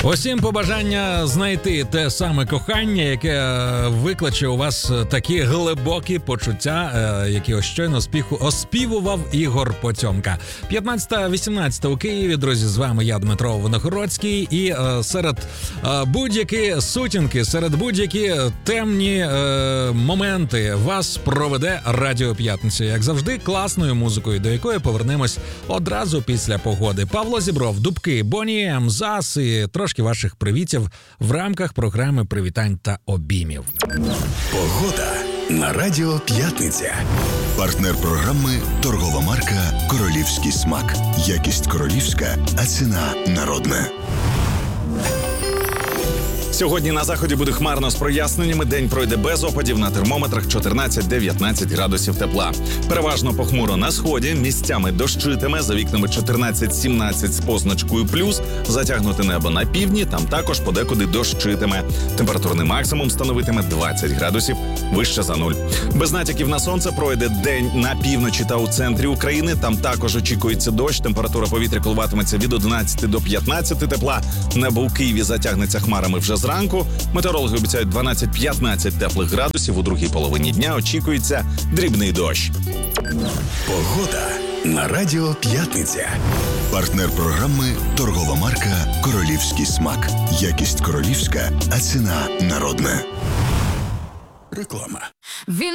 Усім побажання знайти те саме кохання, яке викличе у вас такі глибокі почуття, які ось щойно оспівував Ігор Потьомка. 15-18 у Києві, друзі, з вами я, Дмитро Виногородський, і серед будь-які сутінки, серед будь-які темні моменти вас проведе Радіо П'ятниця, як завжди, класною музикою, до якої повернемось одразу після погоди. Павло Зібров, Дубки, Боні М, ЗАС і трошки ваших привітів в рамках програми привітань та обіймів. Погода на Радіо П'ятниця. Партнер програми торгова марка «Королівський смак». Якість королівська, а ціна народна. Сьогодні на заході буде хмарно з проясненнями. День пройде без опадів, на термометрах 14-19 градусів тепла. Переважно похмуро на сході, місцями дощитиме, за вікнами 14-17 з позначкою плюс. Затягнуте небо на півдні, там також подекуди дощитиме. Температурний максимум становитиме 20 градусів вище за нуль. Без натяків на сонце пройде день на півночі та у центрі України. Там також очікується дощ. Температура повітря коливатиметься від 11 до 15 тепла. Небо у Києві затягнеться хмарами вже зранку. Метеорологи обіцяють 12-15 теплих градусів. У другій половині дня очікується дрібний дощ. Погода на Радіо П'ятниця. Партнер програми торгова марка «Королівський смак». Якість королівська, а ціна народна. Реклама.